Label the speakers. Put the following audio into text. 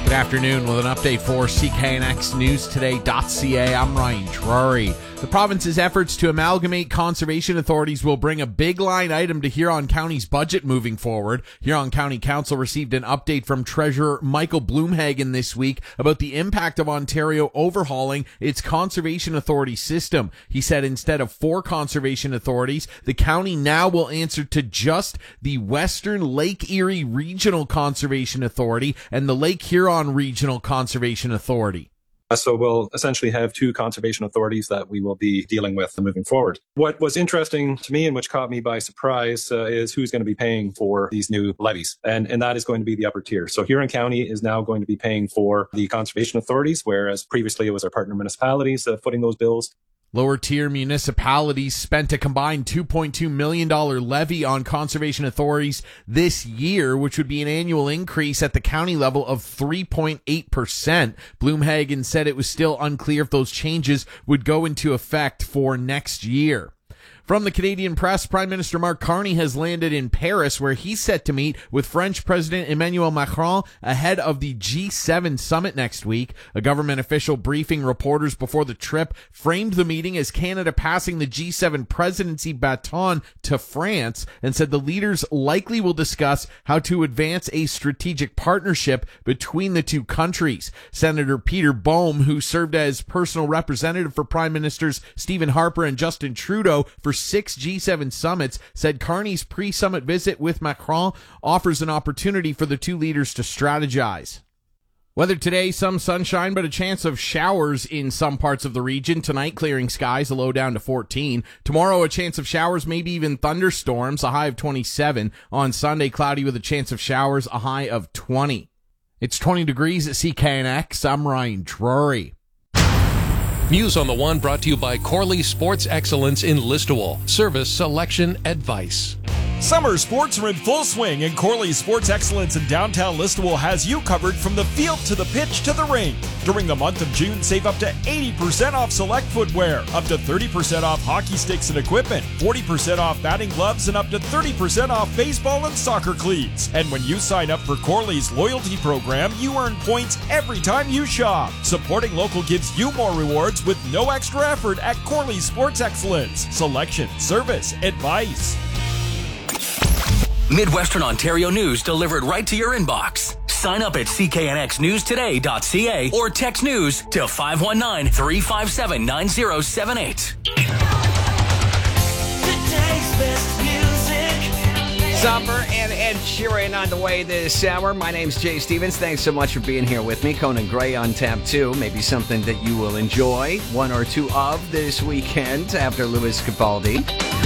Speaker 1: Good afternoon with an update for CKNXNewsToday.ca. I'm Ryan Drury. The province's efforts to amalgamate conservation authorities will bring a big line item to Huron County's budget moving forward. Huron County Council received an update from Treasurer Michael Bloomhagen this week about the impact of Ontario overhauling its conservation authority system. He said instead of 4 conservation authorities, the county now will answer to just the Western Lake Erie Regional Conservation Authority and the Lake Huron Regional Conservation Authority.
Speaker 2: So we'll essentially have 2 conservation authorities that we will be dealing with moving forward. What was interesting to me and which caught me by surprise is who's going to be paying for these new levies. And that is going to be the upper tier. So Huron County is now going to be paying for the conservation authorities, whereas previously it was our partner municipalities footing those bills.
Speaker 1: Lower-tier municipalities spent a combined $2.2 million levy on conservation authorities this year, which would be an annual increase at the county level of 3.8%. Bloomhagen said it was still unclear if those changes would go into effect for next year. From the Canadian Press, Prime Minister Mark Carney has landed in Paris, where he's set to meet with French President Emmanuel Macron ahead of the G7 summit next week. A government official briefing reporters before the trip framed the meeting as Canada passing the G7 presidency baton to France and said the leaders likely will discuss how to advance a strategic partnership between the two countries. Senator Peter Boehm, who served as personal representative for Prime Ministers Stephen Harper and Justin Trudeau for 6 G7 summits, said Carney's pre-summit visit with Macron offers an opportunity for the two leaders to strategize. Weather today, some sunshine, but a chance of showers in some parts of the region. Tonight, clearing skies, a low down to 14. Tomorrow, a chance of showers, maybe even thunderstorms, a high of 27. On Sunday, cloudy with a chance of showers, a high of 20. It's 20 degrees at CKNX. I'm Ryan Drury.
Speaker 3: News on the One brought to you by Corley Sports Excellence in Listowel. Service, selection, advice.
Speaker 4: Summer sports are in full swing, and Corley Sports Excellence in downtown Listowel has you covered from the field to the pitch to the ring. During the month of June, save up to 80% off select footwear, up to 30% off hockey sticks and equipment, 40% off batting gloves, and up to 30% off baseball and soccer cleats. And when you sign up for Corley's loyalty program, you earn points every time you shop. Supporting local gives you more rewards with no extra effort at Corley Sports Excellence. Selection, service, advice.
Speaker 5: Midwestern Ontario news delivered right to your inbox. Sign up at CKNXNewsToday.ca or text news to 519-357-9078.
Speaker 6: Summer and Ed Sheeran on the way this hour. My name's Jay Stevens. Thanks so much for being here with me. Conan Gray on tap 2. Maybe something that you will enjoy one or two of this weekend after Louis Capaldi.